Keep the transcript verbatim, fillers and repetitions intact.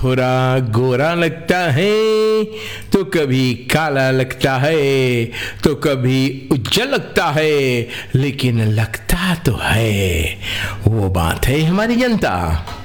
थोड़ा गोरा लगता है तो कभी काला लगता है तो कभी उज्जल लगता है, लेकिन लगता तो है। वो बात है हमारी जनता।